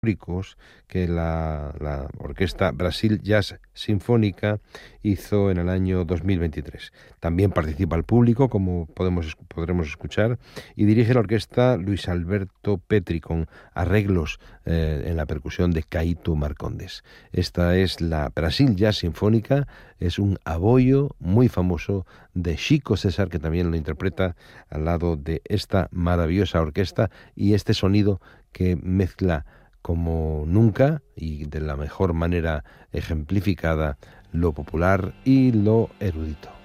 históricos que la Orquesta Brasil Jazz Sinfónica hizo en el año 2023. También participa el público, como podremos escuchar, y dirige la orquesta Luis Alberto Petri, con arreglos en la percusión de Caíto Marcondes. Esta es la Brasil Jazz Sinfónica, es un aboyo muy famoso de Chico César, que también lo interpreta al lado de esta maravillosa orquesta y este sonido que mezcla como nunca y de la mejor manera ejemplificada lo popular y lo erudito.